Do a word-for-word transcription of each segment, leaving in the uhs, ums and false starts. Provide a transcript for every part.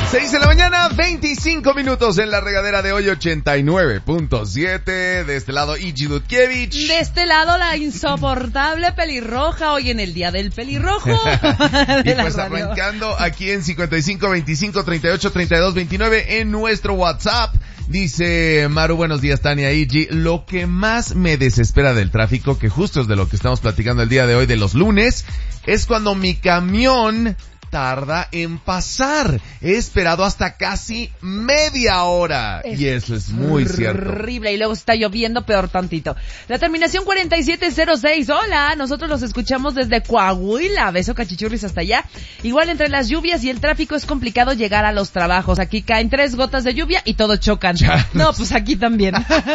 seis de la mañana, veinticinco minutos en la regadera de hoy, ochenta y nueve punto siete. De este lado, Ichi Dudkiewicz. De este lado, la insoportable pelirroja, hoy en el día del pelirrojo. Y pues arrancando aquí en cincuenta y cinco, veinticinco, treinta y ocho, treinta y dos, veintinueve en nuestro WhatsApp. Dice Maru, buenos días, Tania, Ichi. Lo que más me desespera del tráfico, que justo es de lo que estamos platicando el día de hoy, de los lunes, es cuando mi camión tarda en pasar. He esperado hasta casi media hora. Es y eso es muy cierto. Horrible. Y luego está lloviendo peor tantito. La terminación cuarenta y siete cero seis. Hola, nosotros los escuchamos desde Coahuila. Beso cachichurris hasta allá. Igual entre las lluvias y el tráfico es complicado llegar a los trabajos. Aquí caen tres gotas de lluvia y todos chocan. Ya. No, pues aquí también.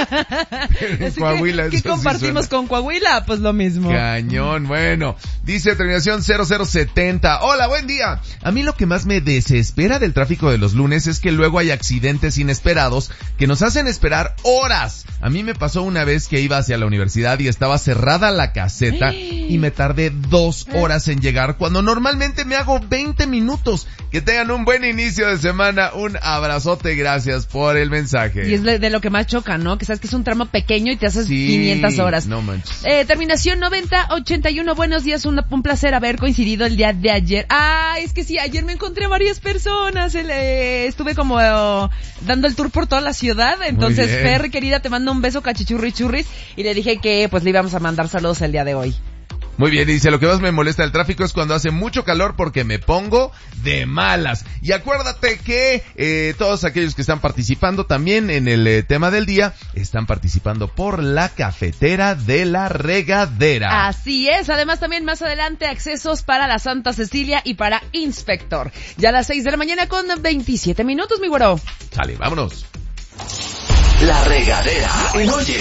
En Coahuila. ¿Qué, ¿qué compartimos sí con Coahuila? Pues lo mismo. Cañón. Bueno, dice terminación cero cero setenta. Hola, buen día. A mí lo que más me desespera del tráfico de los lunes es que luego hay accidentes inesperados que nos hacen esperar horas. A mí me pasó una vez que iba hacia la universidad y estaba cerrada la caseta y me tardé dos horas en llegar cuando normalmente me hago veinte minutos. Que tengan un buen inicio de semana. Un abrazote, gracias por el mensaje. Y es de lo que más choca, ¿no? Que sabes que es un tramo pequeño y te haces sí, quinientas horas. No manches. Eh, terminación noventa ochenta y uno. Buenos días, un, un placer haber coincidido el día de ayer. Ah, es que sí, ayer me encontré a varias personas. El, eh, estuve como eh, dando el tour por toda la ciudad. Entonces, Fer, querida, te mando un beso cachichurri churris. Y le dije que pues le íbamos a mandar saludos el día de hoy. Muy bien, dice, lo que más me molesta del tráfico es cuando hace mucho calor porque me pongo de malas. Y acuérdate que eh, todos aquellos que están participando también en el eh, tema del día, están participando por la cafetera de la regadera. Así es, además también más adelante accesos para la Santa Cecilia y para Inspector. Ya a las seis de la mañana con veintisiete minutos, mi güero. Sale, vámonos. La regadera en Oye.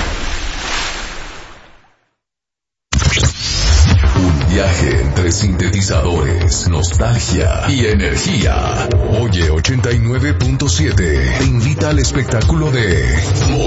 Viaje entre sintetizadores, nostalgia y energía. Oye ochenta y nueve punto siete te invita al espectáculo de